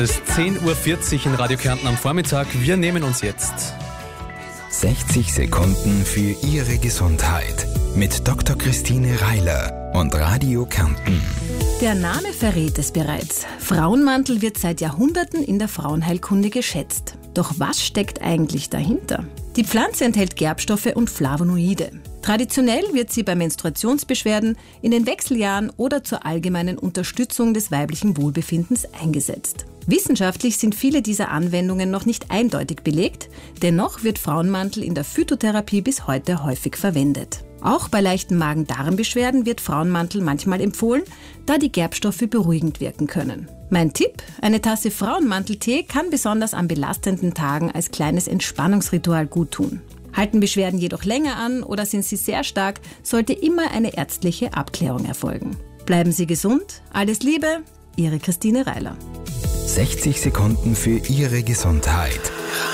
Es ist 10.40 Uhr in Radio Kärnten am Vormittag. Wir nehmen uns jetzt 60 Sekunden für Ihre Gesundheit mit Dr. Christine Reiler und Radio Kärnten. Der Name verrät es bereits. Frauenmantel wird seit Jahrhunderten in der Frauenheilkunde geschätzt. Doch was steckt eigentlich dahinter? Die Pflanze enthält Gerbstoffe und Flavonoide. Traditionell wird sie bei Menstruationsbeschwerden, in den Wechseljahren oder zur allgemeinen Unterstützung des weiblichen Wohlbefindens eingesetzt. Wissenschaftlich sind viele dieser Anwendungen noch nicht eindeutig belegt, dennoch wird Frauenmantel in der Phytotherapie bis heute häufig verwendet. Auch bei leichten Magen-Darm-Beschwerden wird Frauenmantel manchmal empfohlen, da die Gerbstoffe beruhigend wirken können. Mein Tipp: Eine Tasse Frauenmanteltee kann besonders an belastenden Tagen als kleines Entspannungsritual gut tun. Halten Beschwerden jedoch länger an oder sind sie sehr stark, sollte immer eine ärztliche Abklärung erfolgen. Bleiben Sie gesund, alles Liebe, Ihre Christine Reiler. 60 Sekunden für Ihre Gesundheit.